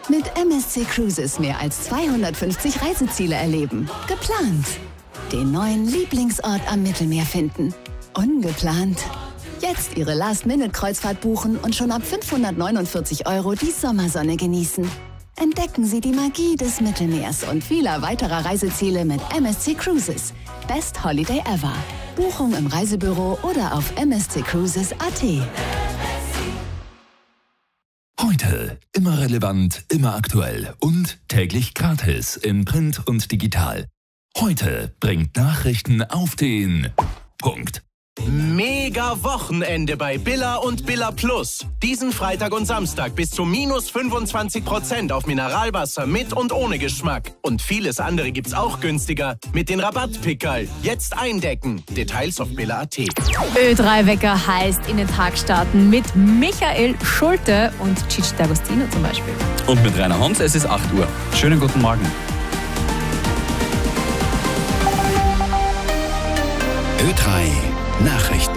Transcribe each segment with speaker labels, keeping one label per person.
Speaker 1: Mit MSC Cruises mehr als 250 Reiseziele erleben. Geplant. Den neuen Lieblingsort am Mittelmeer finden. Ungeplant. Jetzt Ihre Last-Minute-Kreuzfahrt buchen und schon ab 549 € die Sommersonne genießen. Entdecken Sie die Magie des Mittelmeers und vieler weiterer Reiseziele mit MSC Cruises. Best Holiday ever. Buchung im Reisebüro oder auf msccruises.at.
Speaker 2: Heute immer relevant, immer aktuell und täglich gratis in Print und digital. Heute bringt Nachrichten auf den Punkt.
Speaker 3: Mega Wochenende bei Billa und Billa Plus. Diesen Freitag und Samstag bis zu -25% auf Mineralwasser mit und ohne Geschmack. Und vieles andere gibt's auch günstiger mit den Rabattpickerl. Jetzt eindecken. Details auf billa.at.
Speaker 4: Ö3-Wecker heißt in den Tag starten mit Michael Schulte und Cici D'Agostino zum Beispiel.
Speaker 5: Und mit Rainer Hans, es ist 8 Uhr. Schönen guten Morgen.
Speaker 2: Ö3 Nachrichten.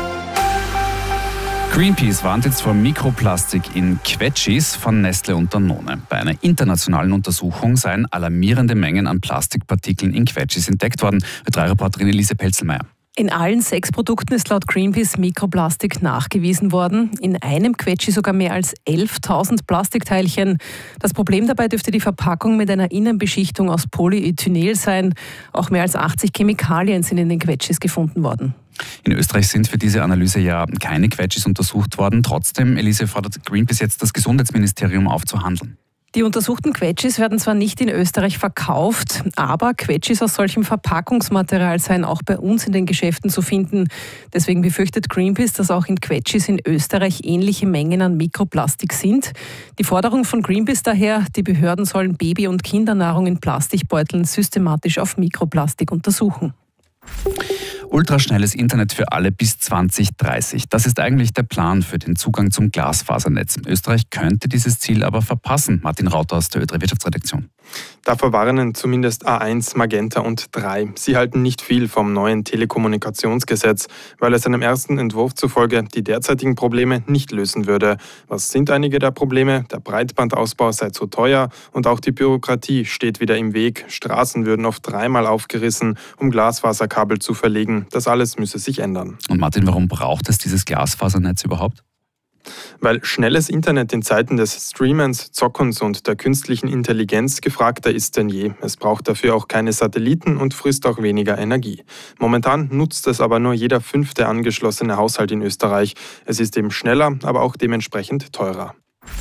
Speaker 5: Greenpeace warnt jetzt vor Mikroplastik in Quetschis von Nestle und Danone. Bei einer internationalen Untersuchung seien alarmierende Mengen an Plastikpartikeln in Quetschis entdeckt worden. Ö3-Reporterin Elise Pelzelmeier.
Speaker 6: In allen 6 Produkten ist laut Greenpeace Mikroplastik nachgewiesen worden. In einem Quetschi sogar mehr als 11.000 Plastikteilchen. Das Problem dabei dürfte die Verpackung mit einer Innenbeschichtung aus Polyethylenol sein. Auch mehr als 80 Chemikalien sind in den Quetschis gefunden worden.
Speaker 5: In Österreich sind für diese Analyse ja keine Quetschis untersucht worden. Trotzdem, Elise, fordert Greenpeace jetzt das Gesundheitsministerium auf zu handeln.
Speaker 6: Die untersuchten Quetschis werden zwar nicht in Österreich verkauft, aber Quetschis aus solchem Verpackungsmaterial seien auch bei uns in den Geschäften zu finden. Deswegen befürchtet Greenpeace, dass auch in Quetschis in Österreich ähnliche Mengen an Mikroplastik sind. Die Forderung von Greenpeace daher, die Behörden sollen Baby- und Kindernahrung in Plastikbeuteln systematisch auf Mikroplastik untersuchen.
Speaker 5: Ultraschnelles Internet für alle bis 2030. Das ist eigentlich der Plan für den Zugang zum Glasfasernetz. Österreich könnte dieses Ziel aber verpassen. Martin Rauter aus der Ö3 Wirtschaftsredaktion.
Speaker 7: Davor warnen zumindest A1, Magenta und 3. Sie halten nicht viel vom neuen Telekommunikationsgesetz, weil es einem ersten Entwurf zufolge die derzeitigen Probleme nicht lösen würde. Was sind einige der Probleme? Der Breitbandausbau sei zu teuer und auch die Bürokratie steht wieder im Weg. Straßen würden oft 3-mal aufgerissen, um Glasfaserkabel zu verlegen. Das alles müsse sich ändern.
Speaker 5: Und Martin, warum braucht es dieses Glasfasernetz überhaupt?
Speaker 7: Weil schnelles Internet in Zeiten des Streamens, Zockens und der künstlichen Intelligenz gefragter ist denn je. Es braucht dafür auch keine Satelliten und frisst auch weniger Energie. Momentan nutzt es aber nur jeder 5. angeschlossene Haushalt in Österreich. Es ist eben schneller, aber auch dementsprechend teurer.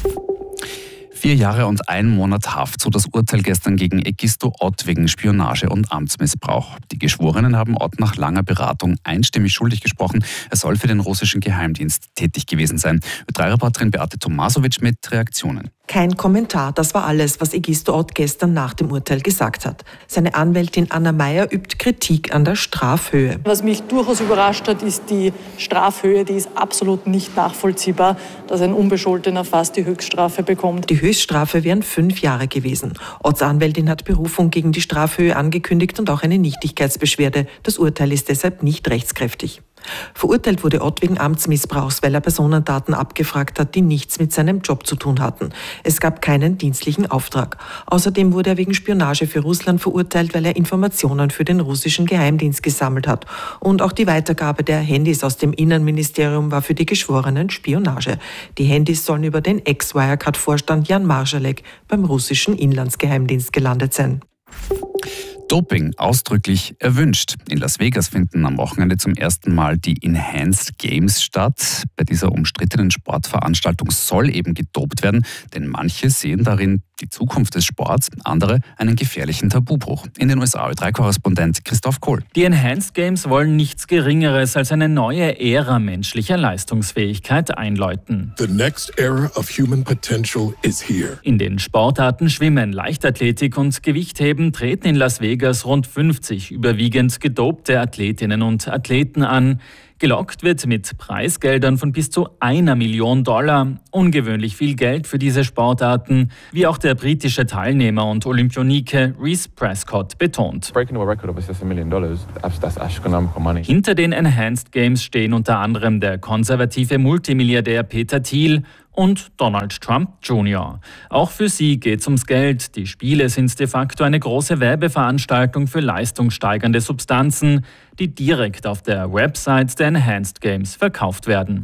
Speaker 5: 4 Jahre und 1 Monat Haft, so das Urteil gestern gegen Egisto Ott wegen Spionage und Amtsmissbrauch. Die Geschworenen haben Ott nach langer Beratung einstimmig schuldig gesprochen. Er soll für den russischen Geheimdienst tätig gewesen sein. Ö3-Reporterin Beate Tomasovic mit Reaktionen.
Speaker 8: Kein Kommentar, das war alles, was Egisto Ott gestern nach dem Urteil gesagt hat. Seine Anwältin Anna Meyer übt Kritik an der Strafhöhe.
Speaker 9: Was mich durchaus überrascht hat, ist die Strafhöhe. Die ist absolut nicht nachvollziehbar, dass ein Unbescholtener fast die Höchststrafe bekommt.
Speaker 8: Die Höchststrafe wären 5 Jahre gewesen. Otts Anwältin hat Berufung gegen die Strafhöhe angekündigt und auch eine Nichtigkeitsbeschwerde. Das Urteil ist deshalb nicht rechtskräftig. Verurteilt wurde Ott wegen Amtsmissbrauchs, weil er Personendaten abgefragt hat, die nichts mit seinem Job zu tun hatten. Es gab keinen dienstlichen Auftrag. Außerdem wurde er wegen Spionage für Russland verurteilt, weil er Informationen für den russischen Geheimdienst gesammelt hat. Und auch die Weitergabe der Handys aus dem Innenministerium war für die Geschworenen Spionage. Die Handys sollen über den Ex-Wirecard-Vorstand Jan Marschalek beim russischen Inlandsgeheimdienst gelandet sein.
Speaker 5: Doping ausdrücklich erwünscht. In Las Vegas finden am Wochenende zum ersten Mal die Enhanced Games statt. Bei dieser umstrittenen Sportveranstaltung soll eben gedopt werden, denn manche sehen darin die Zukunft des Sports, andere einen gefährlichen Tabubruch. In den USA Ö3-Korrespondent Christoph Kohl.
Speaker 10: Die Enhanced Games wollen nichts Geringeres als eine neue Ära menschlicher Leistungsfähigkeit einläuten.
Speaker 11: The next era of human potential is here.
Speaker 10: In den Sportarten Schwimmen, Leichtathletik und Gewichtheben treten in Las Vegas rund 50 überwiegend gedopte Athletinnen und Athleten an. Gelockt wird mit Preisgeldern von bis zu $1 Million. Ungewöhnlich viel Geld für diese Sportarten, wie auch der britische Teilnehmer und Olympionike Reece Prescott betont. Hinter den Enhanced Games stehen unter anderem der konservative Multimilliardär Peter Thiel und Donald Trump Jr. Auch für sie geht es ums Geld. Die Spiele sind de facto eine große Werbeveranstaltung für leistungssteigernde Substanzen, die direkt auf der Website der Enhanced Games verkauft werden.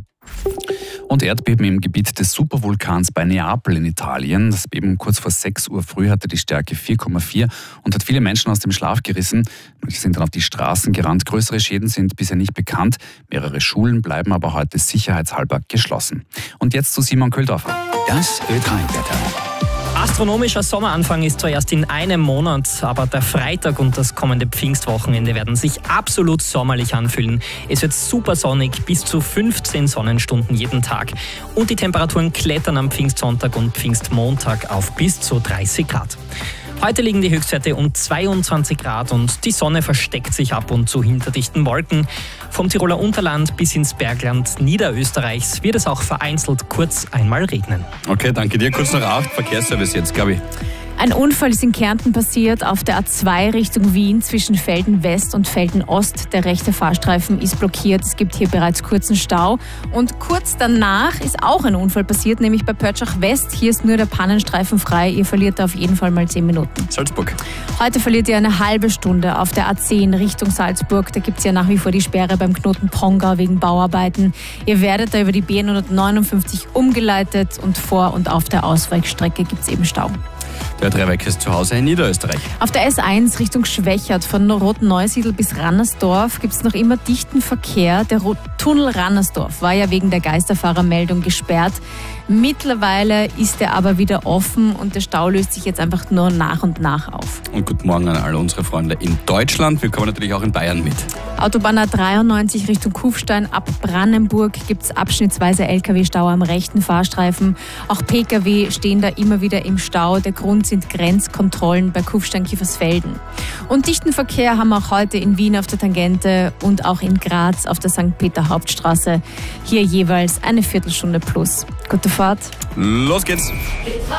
Speaker 5: Und Erdbeben im Gebiet des Supervulkans bei Neapel in Italien. Das Beben kurz vor 6 Uhr früh hatte die Stärke 4,4 und hat viele Menschen aus dem Schlaf gerissen. Manche sind dann auf die Straßen gerannt. Größere Schäden sind bisher nicht bekannt. Mehrere Schulen bleiben aber heute sicherheitshalber geschlossen. Und jetzt zu Simon Köhldorfer.
Speaker 2: Das Ö3-Wetter.
Speaker 12: Astronomischer Sommeranfang ist zwar erst in einem Monat, aber der Freitag und das kommende Pfingstwochenende werden sich absolut sommerlich anfühlen. Es wird super sonnig, bis zu 15 Sonnenstunden jeden Tag. Und die Temperaturen klettern am Pfingstsonntag und Pfingstmontag auf bis zu 30 Grad. Heute liegen die Höchstwerte um 22 Grad und die Sonne versteckt sich ab und zu hinter dichten Wolken. Vom Tiroler Unterland bis ins Bergland Niederösterreichs wird es auch vereinzelt kurz einmal regnen.
Speaker 5: Okay, danke dir. Kurz nach 8, Verkehrsservice jetzt, Gabi.
Speaker 4: Ein Unfall ist in Kärnten passiert auf der A2 Richtung Wien zwischen Velden West und Velden Ost. Der rechte Fahrstreifen ist blockiert. Es gibt hier bereits kurzen Stau. Und kurz danach ist auch ein Unfall passiert, nämlich bei Pörtschach West. Hier ist nur der Pannenstreifen frei. Ihr verliert da auf jeden Fall mal 10 Minuten.
Speaker 5: Salzburg.
Speaker 4: Heute verliert ihr eine halbe Stunde auf der A10 Richtung Salzburg. Da gibt es ja nach wie vor die Sperre beim Knoten Pongau wegen Bauarbeiten. Ihr werdet da über die B159 umgeleitet und vor und auf der Ausweichstrecke gibt es eben Stau.
Speaker 5: Der Drehweg ist zu Hause in Niederösterreich.
Speaker 4: Auf der S1 Richtung Schwächert von Rotneusiedl bis Rannersdorf gibt es noch immer dichten Verkehr. Der Tunnel Rannersdorf war ja wegen der Geisterfahrermeldung gesperrt. Mittlerweile ist er aber wieder offen und der Stau löst sich jetzt einfach nur nach und nach auf.
Speaker 5: Und guten Morgen an alle unsere Freunde in Deutschland. Wir kommen natürlich auch in Bayern mit.
Speaker 4: Autobahn A93 Richtung Kufstein ab Brandenburg gibt es abschnittsweise LKW-Stau am rechten Fahrstreifen. Auch Pkw stehen da immer wieder im Stau. Der Grund sind Grenzkontrollen bei Kufstein-Kiefersfelden. Und dichten Verkehr haben wir auch heute in Wien auf der Tangente und auch in Graz auf der St. Peter Hauptstraße. Hier jeweils eine Viertelstunde plus. Gute Fahrt.
Speaker 5: Los geht's.